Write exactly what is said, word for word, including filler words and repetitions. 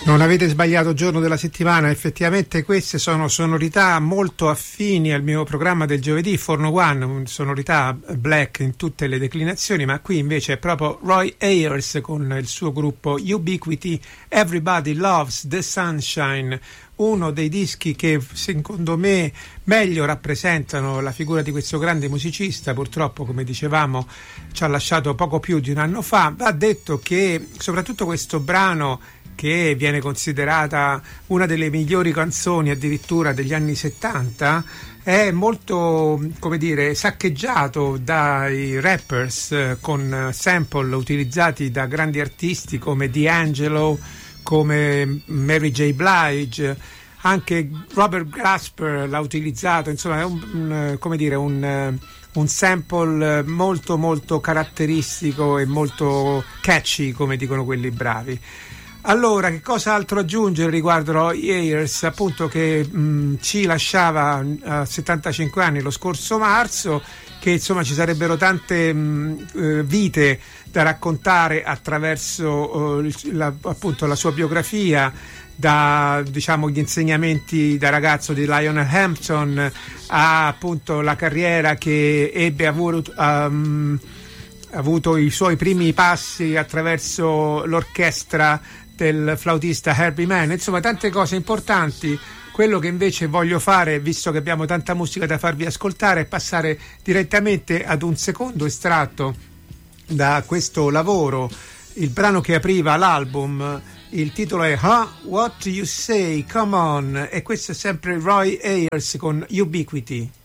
Non avete sbagliato giorno della settimana, effettivamente queste sono sonorità molto affini al mio programma del giovedì, Forno One, sonorità black in tutte le declinazioni, ma qui invece è proprio Roy Ayers con il suo gruppo Ubiquity, Everybody Loves the Sunshine, uno dei dischi che secondo me meglio rappresentano la figura di questo grande musicista. Purtroppo, come dicevamo, ci ha lasciato poco più di un anno fa. Va detto che soprattutto questo brano, che viene considerata una delle migliori canzoni addirittura degli anni settanta, è molto, come dire, saccheggiato dai rappers eh, con sample utilizzati da grandi artisti come D'Angelo, come Mary J. Blige, anche Robert Glasper l'ha utilizzato, insomma è un, un, come dire, un, un sample molto molto caratteristico e molto catchy, come dicono quelli bravi. Allora, che cosa altro aggiungere riguardo Roy Ayers? Appunto che mh, ci lasciava a settantacinque anni lo scorso marzo, che insomma ci sarebbero tante mh, eh, vite da raccontare attraverso eh, la, appunto la sua biografia, da diciamo gli insegnamenti da ragazzo di Lionel Hampton a appunto la carriera che ebbe avuto um, avuto i suoi primi passi attraverso l'orchestra del flautista Herbie Mann, insomma tante cose importanti. Quello che invece voglio fare, visto che abbiamo tanta musica da farvi ascoltare, è passare direttamente ad un secondo estratto da questo lavoro, il brano che apriva l'album. Il titolo è Huh? What You Say? Come On, e questo è sempre Roy Ayers con Ubiquity.